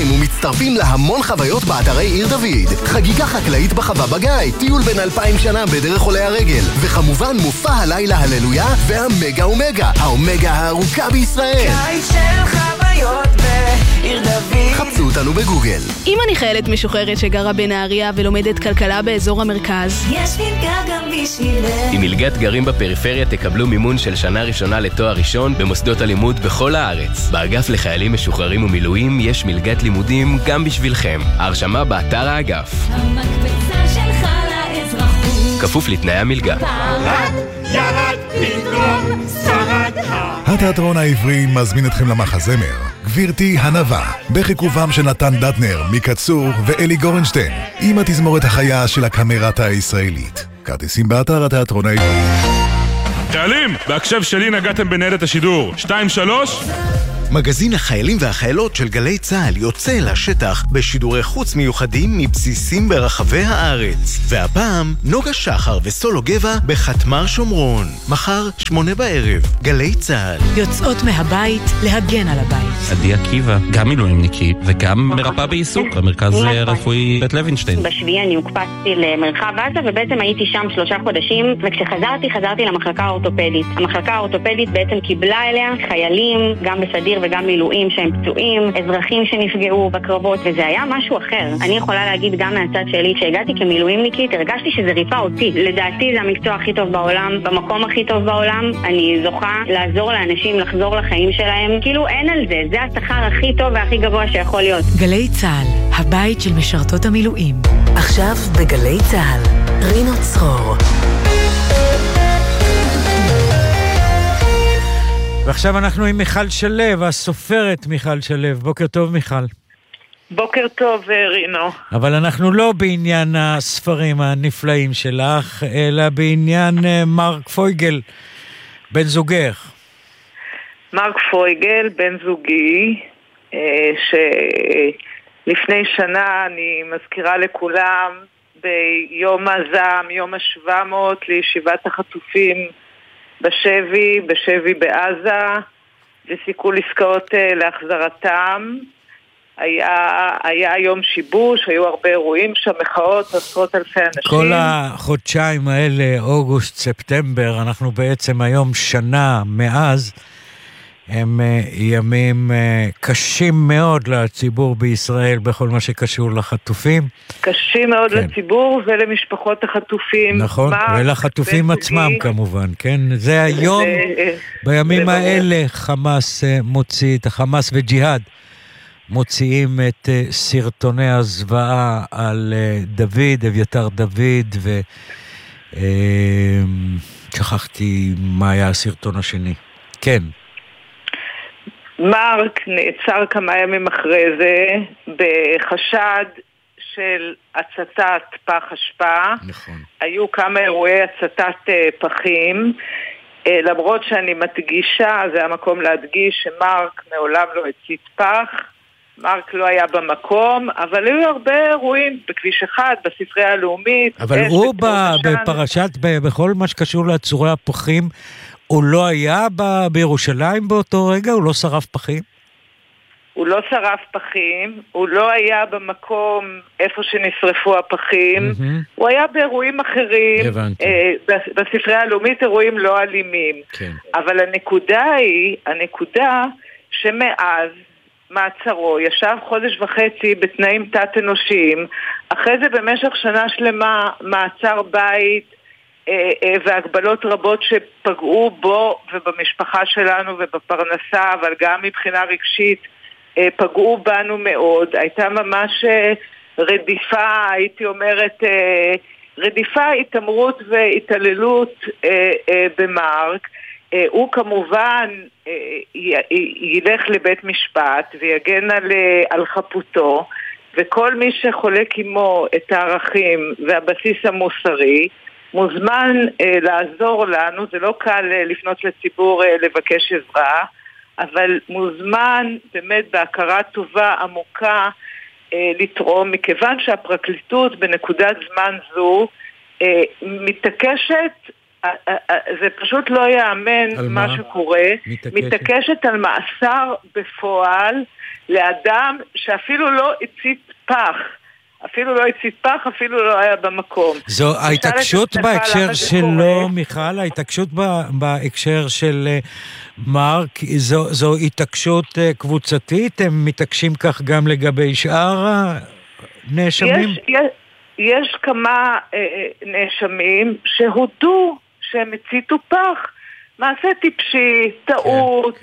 משתתפים ומצטרפים להמון חוויות באתרי עיר דוד. חגיגה חקלאית בחווה בגיא, טיול בין 2000 שנה בדרך עולי הרגל, וכמובן מופע הלילה הללויה והמגה אומגה, האומגה הארוכה בישראל. קיץ של חוויות בעיר דוד. חפשו אותנו בגוגל. אם אני חיילת משוחררת שגרה בנהריה ולומדת כלכלה באזור המרכז, יש מלגה גם בשבילך. עם מלגת גרים בפריפריה תקבלו מימון של שנה ראשונה לתואר ראשון במוסדות הלימוד בכל הארץ. באגף לחיילים משוחררים ומילואים יש מלגת לימודים גם בשבילכם. ההרשמה באתר האגף. המקפצה שלך לאזרחות. כפוף לתנאי המלגה. פרד, ירד, פתאום, שרד. התיאטרון העברי מזמין אתכם למחזמר גבירתי הנבה, בחיכובם של נתן דטנר מקצור ואלי גורנשטיין, עם התזמורת החיה של הקמרתה הישראלית. כרטיסים באתר התיאטרון העברי. חיילים, בהקשב שלי נגעתם בניידת השידור 2-3. מגזין החיילים והחיילות של גלי צהל יוצא לשטח בשידורי חוץ מיוחדים מבסיסים ברחבי הארץ. והפעם נוגה שחר וסולו גבע בחתמר שומרון. מחר 8:00, גלי צהל. יוצאות מהבית להגן על הבית. עדי עקיבא, גם מילואימניקית וגם מרפאה בעיסוק במרכז הרפואי בית לוינשטיין. בשביעי אני הוקפצתי למרחב עזה ובעצם הייתי שם 3 חודשים, וכשחזרתי למחלקה האורתופדית. המחלקה האורתופדית בעצם קיבלה אליה חיילים, גם בסדיר וגם מילואים שהם פצועים, אזרחים שנפגעו בקרבות, וזה היה משהו אחר. אני יכולה להגיד גם מהצד שלי, כשהגעתי כמילואימניקית, הרגשתי שזה ריפה אותי. לדעתי זה המקצוע הכי טוב בעולם, במקום הכי טוב בעולם. אני זוכה לעזור לאנשים לחזור לחיים שלהם. כאילו אין על זה, זה השכר הכי טוב והכי גבוה שיכול להיות. גלי צהל, הבית של משרתות המילואים. עכשיו בגלי צהל, רינו צרור. ועכשיו אנחנו עם מיכל שלב, הסופרת מיכל שלב. בוקר טוב מיכל. בוקר טוב רינו. אבל אנחנו לא בעניין הספרים הנפלאים שלך, אלא בעניין מרק פויגל, בן זוגך. מרק פויגל, בן זוגי, שלפני שנה אני מזכירה לכולם, ביום הזעם, יום ה-700 לישיבת החטופים, בשבי בעזה, וסיכול עסקאות להחזרתם. היה יום שיבוש, היו הרבה אירועים שם, מחאות, עשרות אלפי אנשים. כל החודשיים האלה, אוגוסט, ספטמבר, אנחנו בעצם היום שנה מאז, הם ימים קשים מאוד לציבור בישראל בכל מה שקשור לחטופים. קשים מאוד כן. לציבור ולמשפחות החטופים. נכון, ולחטופים עצמם כמובן, כן? זה היום, בימים האלה חמאס מוציא, את החמאס וג'יהאד מוציאים את סרטוני הזוועה על דוד, אביתר דוד, ושכחתי מה היה הסרטון השני. כן. מרק נעצר כמה ימים אחרי זה בחשד של הצתת פח אשפה. נכון. היו כמה אירועי הצתת פחים, למרות שאני מדגישה, זה המקום להדגיש שמרק מעולם לא הצית פח, מרק לא היה במקום, אבל היו הרבה אירועים בכביש 1, בספרייה הלאומית. אבל הוא בפרשת, בכל מה שקשור לעצורי הפחים, הוא לא היה בירושלים באותו רגע? הוא לא שרף פחים? הוא לא שרף פחים, הוא לא היה במקום איפה שנשרפו הפחים, הוא היה באירועים אחרים, בספרייה הלאומית אירועים לא אלימים. כן. אבל הנקודה שמאז מעצרו ישב 1.5 חודש בתנאים תת אנושיים, אחרי זה במשך שנה שלמה מעצר בית, והגבלות רבות שפגעו בו ובמשפחה שלנו ובפרנסה, אבל גם מבחינה רגשית פגעו בנו מאוד. הייתה ממש רדיפה, הייתי אומרת, רדיפה, התאמרות והתעללות במרק. הוא כמובן ילך לבית משפט ויגן על חפותו, וכל מי שחולק עמו את הערכים והבסיס המוסרי מוזמן לעזור לנו. זה לא קל לפנות לציבור לבקש עזרה, אבל מוזמן באמת בהכרה טובה עמוקה לתרום, מכיוון שהפרקליטות בנקודת זמן זו מתעקשת זה פשוט לא יאמן מה שקורה. מתעקשת על מאסר בפועל לאדם שאפילו לא הצית פח. אפילו לא היה במקום. זו ההתעקשות בהקשר שלו, מיכל, ההתעקשות בהקשר של מרק, זו התעקשות קבוצתית? הם מתעקשים כך גם לגבי שאר הנאשמים? יש כמה נאשמים שהודו שהם הציתו פח. מעשה טיפשי, טעות,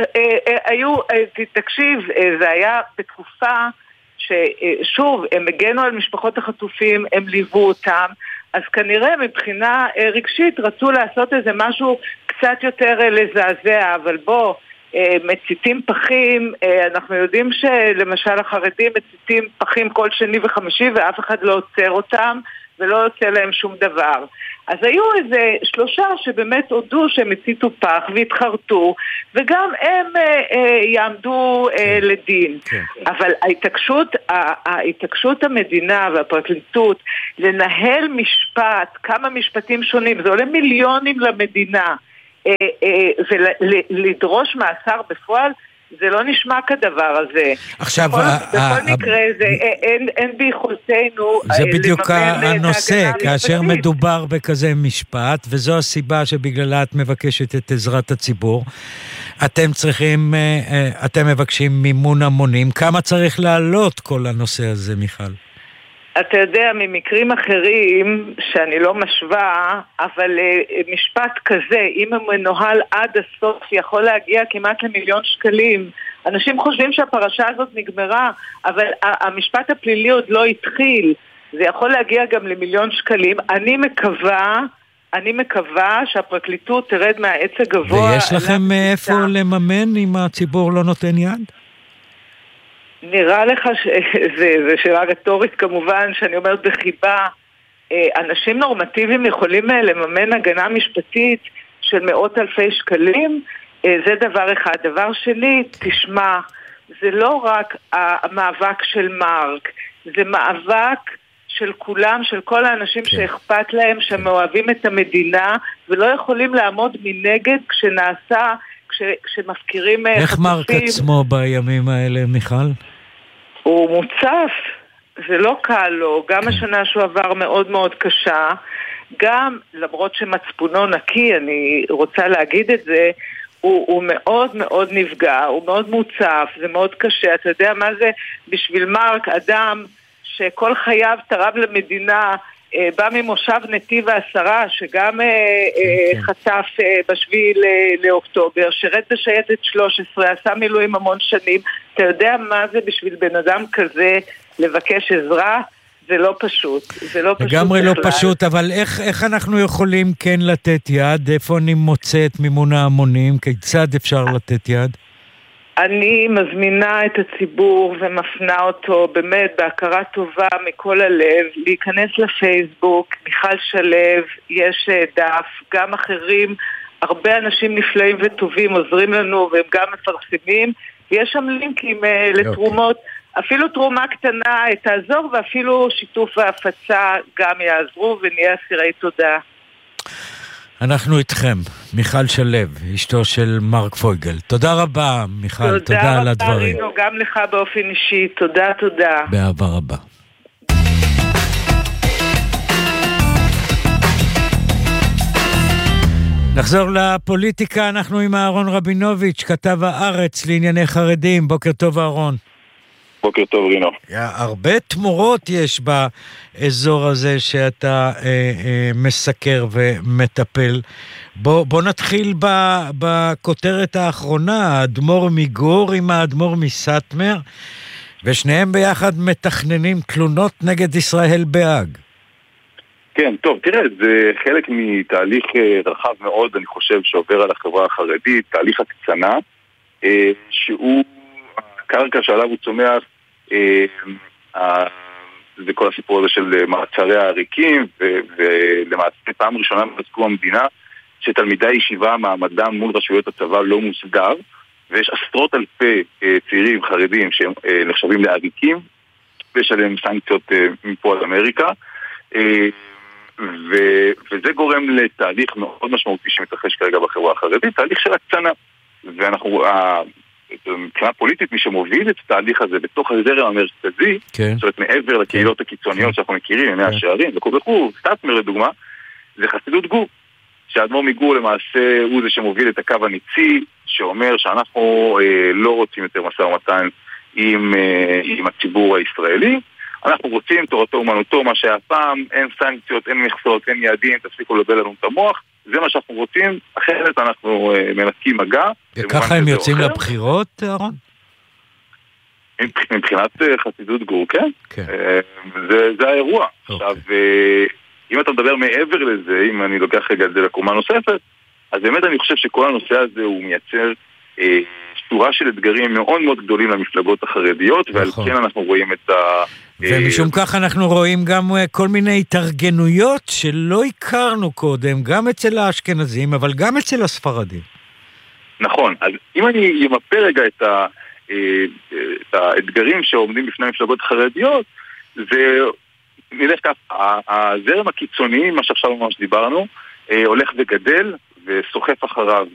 תקשיב, זה היה בתקופה ששוב, הם הגנו על משפחות החטופים, הם ליוו אותם, אז כנראה מבחינה רגשית רצו לעשות איזה משהו קצת יותר לזעזע, אבל בוא, מציתים פחים, אנחנו יודעים שלמשל החרדים מציתים פחים כל שני וחמישי ואף אחד לא עוצר אותם ולא יוצא להם שום דבר. אז היו איזה 3 שבאמת הודו שהם הציתו פח והתחרטו, וגם הם יעמדו לדין. אבל ההתעקשות המדינה והפרקליטות לנהל משפט, כמה משפטים שונים, זה עולה מיליונים למדינה, ולדרוש מאסר בפועל, זה לא נשמע כדבר הזה. עכשיו, בכל מקרה, אין ביכולתנו זה בדיוק הנושא, כאשר מדובר בכזה משפט, וזו הסיבה שבגללה את מבקשת את עזרת הציבור. אתם מבקשים מימון המונים. כמה צריך לעלות כל הנושא הזה, מיכל? אתה יודע, ממקרים אחרים, שאני לא משווה, אבל משפט כזה, אם הוא מנוהל עד הסוף, יכול להגיע כמעט ל1,000,000 שקלים. אנשים חושבים שהפרשה הזאת נגמרה, אבל המשפט הפלילי עוד לא התחיל. זה יכול להגיע גם ל1,000,000 שקלים. אני מקווה שהפרקליטות תרד מהעץ הגבוה. ויש לכם מאיפה לממן אם הציבור לא נותן יד? נראה לך שזה שאלה רטורית כמובן, שאני אומרת בחיבה, אנשים נורמטיביים יכולים לממן הגנה משפטית של מאות אלפי שקלים, זה דבר אחד. דבר שני, תשמע, זה לא רק המאבק של מרק, זה מאבק של כולם, של כל האנשים שאכפת להם, שמאוהבים את המדינה, ולא יכולים לעמוד מנגד כשמפקירים חטופים. איך מרק עצמו בימים האלה, מיכל? הוא מוצף, זה לא קל לו, גם השנה שהוא עבר מאוד מאוד קשה, גם למרות שמצפונו נקי, אני רוצה להגיד את זה, הוא מאוד מאוד נפגע, הוא מאוד מוצף, זה מאוד קשה. אתה יודע מה זה בשביל מרק, אדם שכל חייו תרם למדינה, בא ממושב נתיב העשרה, שגם חטף בשביל לאוקטובר, שרת בשייטת 13, עשה מילואים המון שנים. אתה יודע מה זה בשביל בן אדם כזה לבקש עזרה? זה לא פשוט. זה לא פשוט לגמרי בכלל. לא פשוט, אבל איך אנחנו יכולים כן לתת יד? איפה אני מוצא את מימון ההמונים? כיצד אפשר לתת יד? אני מזמינה את הציבור ומפנה אותו באמת בהכרה טובה מכל הלב, להיכנס לפייסבוק, מיכל שלב, יש דף, גם אחרים, הרבה אנשים נפלאים וטובים עוזרים לנו והם גם מפרסמים, יש שם לינקים לתרומות, אפילו תרומה קטנה תעזור ואפילו שיתוף והפצה גם יעזרו ונהיה אסירי תודה. אנחנו איתכם, מיכל שלב, אשתו של מרק פויגל. תודה רבה, מיכל, תודה על הדברים. תודה רבה, גם לך באופן אישי, תודה. באהבה רבה. נחזור לפוליטיקה, אנחנו עם אהרון רבינוביץ', כתב הארץ לענייני חרדים. בוקר טוב אהרון. בוקר טוב רינו. הרבה תמורות יש באזור הזה שאתה מסקר ומטפל. בוא נתחיל בכותרת האחרונה, האדמו"ר מגור עם האדמו"ר מסטמר, ושניהם ביחד מתכננים תלונות נגד ישראל בהאג. כן, טוב, תראה, זה חלק מתהליך רחב מאוד, אני חושב, שעובר על החברה החרדית, תהליך הקצנה, שהוא הקרקע שעליו הוא צומח, זה כל הסיפור הזה של מעצרי העריקים, ולמעשה פעם ראשונה מזכו המדינה שתלמידי ישיבה מעמדם מול רשויות הצבא לא מוסדר, ויש עשרות אלפי צעירים חרדים שהם נחשבים לעריקים, ויש עליהם סנקציות מפה על אמריקה. וזה גורם לתהליך מאוד משמעותי שמתרחש כרגע בחברה החרדית, תהליך של הקצנה. ואנחנו, מבחינה פוליטית, מי שמוביל את התהליך הזה בתוך הזרם המרכזי, זאת אומרת מעבר לקהילות הקיצוניות שאנחנו מכירים, ימי השערים, וכו', סטטמר לדוגמה, זה חסידות גור. שהאדמו"ר מגור למעשה הוא זה שמוביל את הקו הניצי, שאומר שאנחנו לא רוצים יותר משא ומתן עם הציבור הישראלי, אנחנו רוצים תורתו אומנותו, מה שהיה פעם, אין סנקציות, אין מכסות, אין יעדים, תפסיקו לבלבל לנו את המוח, זה מה שאנחנו רוצים, אחרת אנחנו מנתקים מגע. וככה הם יוצאים לבחירות, אהרון? מבחינת חסידות גור, כן. זה האירוע. עכשיו, אם אתה מדבר מעבר לזה, אם אני לוקח רגע את זה לקומה נוספת, אז באמת אני חושב שכל הנושא הזה הוא מייצר שורה של אתגרים מאוד מאוד גדולים למפלגות החרדיות, ועל כן אנחנו רואים את ומשום כך אנחנו רואים גם כל מיני התארגנויות שלא הכרנו קודם, גם אצל האשכנזים, אבל גם אצל הספרדים. נכון, אז אם אני אמפה רגע את האתגרים שעומדים בפני המפלגות החרדיות, זה נלך ככה, הזרם הקיצוני, מה שעכשיו ממש דיברנו, הולך וגדל וסוחף אחריו